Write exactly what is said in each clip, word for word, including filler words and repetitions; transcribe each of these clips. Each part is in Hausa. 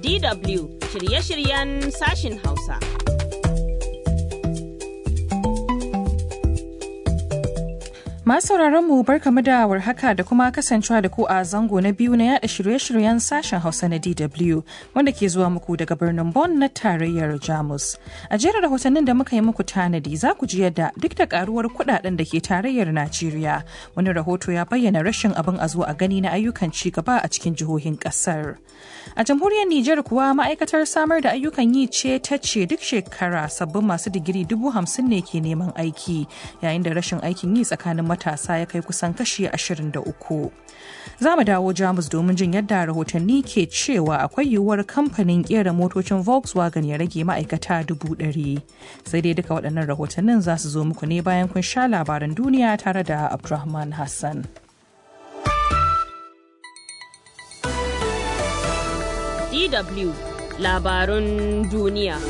D W shirye-shiryen sashin Hausa. Masu mu barkamu da warhaka da kuma kasancewa da ku a zango na biyu na yada shirye-shiryen sashen Hausa na D W wanda ke zuwa muku daga birnin Bonn na tarayyar Jamus. A jerin rahotannin da muka yi muku tanadi za ku ji yadda duk da karuwar kudaden da ke tarayyar Najeriya, wani rahoto ya bayyana rashin abin a zo a gani na ayyukan ci gaba a cikin jihohin kasar. A jamhuriyar Nijar kuwa ma'aikatar samar da ayyukan yi ce ta ce duk shekara sabbin masu digiri dubu hamsin ne ke neman aiki, yayin da rashin aikin yi tsakanin matasa ya kai kusan kashi ashirin da uku. Za mu dawo Jamus domin jin yadda rahotanni ke cewa akwai yiwuwar kamfanin kera motocin Volkswagen ya rage ma'aikata dubu ɗari. Sai dai duka waɗannan rahotannin za su zo muku ne bayan kun sha labaran duniya tare da Abdulrahman Hassan. D W labarun duniya.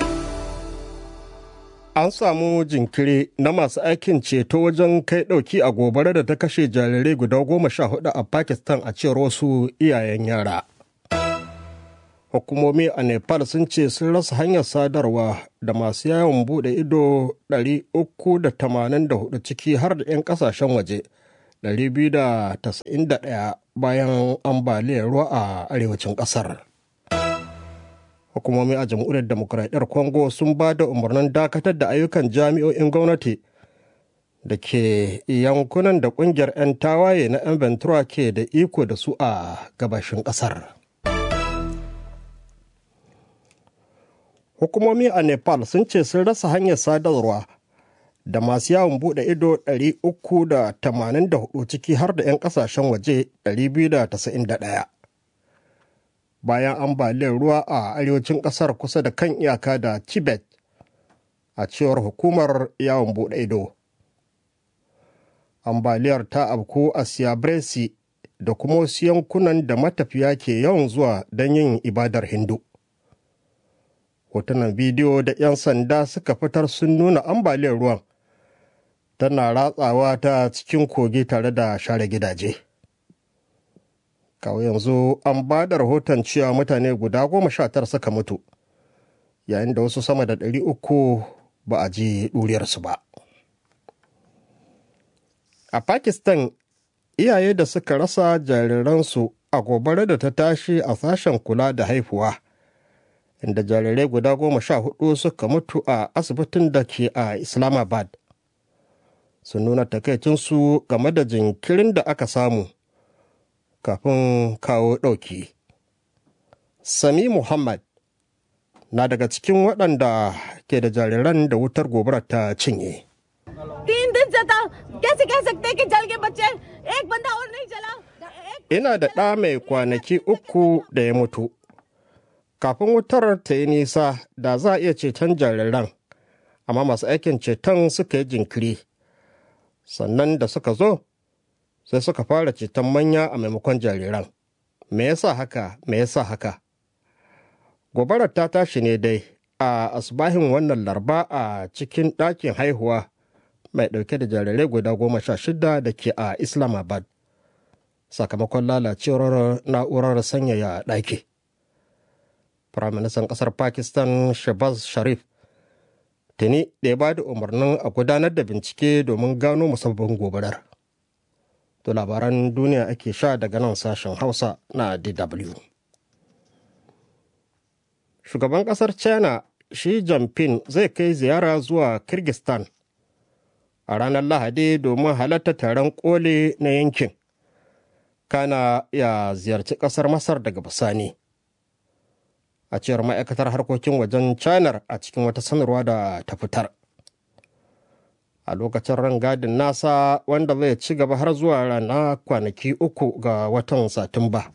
An samu jinkiri na masu aikin ceto wajen kai ɗauki a gobara da ta kashe jarirai guda goma sha hudu a Pakistan a cewar wasu iyayen yara. Hukumomi a Nepal sun ce sun rasa hanyar sadarwa da masu yawon bude ido ɗari uku da tamanin da hudu ciki har da 'yan kasashen waje ɗari biyu da tasa'in da ɗaya bayan ambaliyar ruwa a arewacin ƙasar. Hukumomi a jamhuriyar demokuraɗiyyar Congo sun ba da umarnin dakatar da ayyukan jami'o'in gwamnati da ke yankunan da ƙungiyar 'yan tawaye na 'yan Ventura ke da iko da su a gabashin ƙasar. Hukumomi a Nepal sun ce sun rasa hanyar sadarwa da masu yawon buɗe ido ɗari uku da tamanin da hudu ciki har da 'yan ƙasashen waje ɗari biyu da tasa'in da ɗaya. Bayan ambaliyar ruwa a arewacin ƙasar kusa da kan iyaka da Tibet, a cewar hukumar yawon buɗe ido. Ambaliyar ta afku a Siabresi da kuma wasu yankunan da matafiya ke yawan zuwa don yin ibadar Hindu. Hotunan bidiyo da 'yan sanda suka fitar sun nuna ambaliyar ruwan tana ratsawa ta cikin kogi tare da share gidaje. Kawo yanzu an ba da rahoton cewa mutane guda goma sha tara suka mutu, yayin da wasu sama da ɗari uku ba a ji ɗuriyarsu ba. A Pakistan, iyaye da suka rasa jariransu a gobara da ta tashi a sashen kula da haihuwa, inda jarirai guda goma sha hudu suka mutu a asibitin da ke a Islamabad, sun nuna takaicinsu game da jinkirin da aka samu kafin kawo ɗauki. Sami Muhammad na daga cikin waɗanda ke da jariran da wutar gobara ta cinye. Ina da ɗa mai kwanaki uku da ya mutu. Kafin wutar ta yi nisa da za a iya ceton jariran, amma masu aikin ceton suka yi jinkiri. Sannan da suka zo, sai suka fara ceton manya a maimakon jariran. Me yasa haka? Me yasa haka? Gobarar ta tashi ne dai a asbahin wannan larba a cikin ɗakin haihuwa mai ɗauke da jarirai guda goma sha shida da ke a Islamabad, sakamakon lalacewar na'urar sanyaya ɗaki. Firaministan ƙasar Pakistan Shehbaz Sharif tuni da ya ba da umarnin a gudanar da bincike domin gano musabbabin gobarar. To labaran duniya ake sha daga nan sashen Hausa na D W. Shugaban ƙasar China Xi Jinping zai kai ziyara zuwa Kyrgyzstan a ranar Lahadi domin halarta taron koli na yankin. Kana ya ziyarci ƙasar Masar daga bisani. A cewar ma'aikatar harkokin wajen China a cikin wata sanarwa da ta fitar. A lokacin rangadin nasa wanda zai ci gaba har zuwa rana kwanaki uku ga watan Satumba.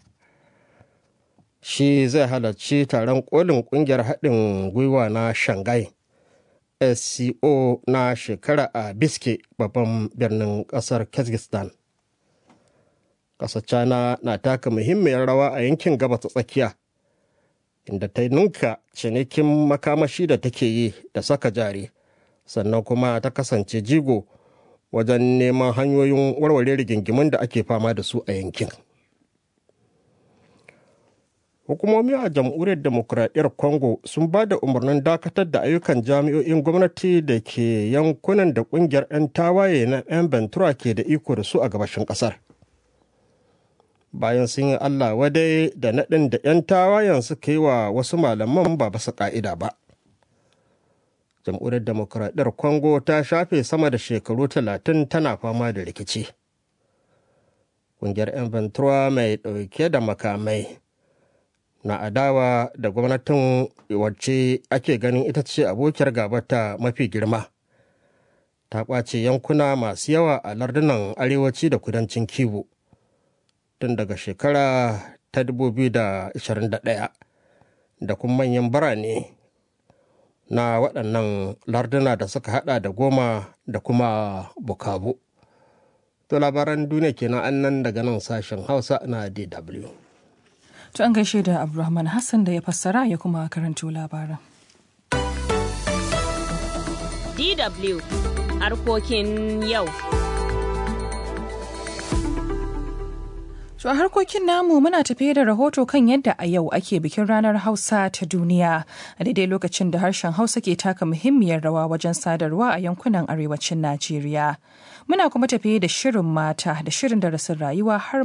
Shi zai halarci taron kolin kungiyar haɗin gwiwa na Shanghai S C O na shekara a Biske, babban birnin ƙasar Kyrgyzstan. Ƙasar China na taka muhimmiyar rawa a yankin gabas ta tsakiya, inda ta ninka cinikin makamashi da take yi da saka jari, sannan kuma ta kasance jigo wajen neman hanyoyin warware rigingimun da ake fama da su a yankin. Hukumomi a jamhuriyar demokuraɗiyyar Congo sun ba da umarnin dakatar da ayyukan jami'o'in gwamnati da ke yankunan da ƙungiyar 'yan tawaye na 'yan Ventura ke da iko da su a gabashin ƙasar. Bayan sun yi Allah wadai da naɗin da 'yan tawayen suka yi wa wasu malaman ba basu ƙa'ida ba. Jamhuriyar demokuraɗiyyar Congo ta shafe sama da shekaru talatin tana fama da rikici. Ƙungiyar 'yan Ventura mai ɗauke da makamai na adawa da gwamnatin wacce ake ganin ita ce abokiyar gabata mafi girma. Ta ƙwace yankuna masu yawa a lardunan arewaci da kudancin Kivu tun daga shekara ta dubu biyu da ashirin da ɗaya da kuma manyan birane na waɗannan larduna da suka hada da Goma da kuma Bukavu. To labaran duniya kenan annan daga nan sashen Hausa na D W. To an gaishe da Abdulrahman Hassan da ya fassara ya kuma karanto labaran. D W harkokin yau. To a harkokin namu muna tafiye da rahoto kan yadda a yau ake bikin ranar Hausa ta duniya a daidai lokacin da harshen Hausa ke taka muhimmiyar rawa wajen sadarwa a yankunan arewacin Najeriya. Muna kuma tafiye da shirin mata da shirin darasin rayuwa har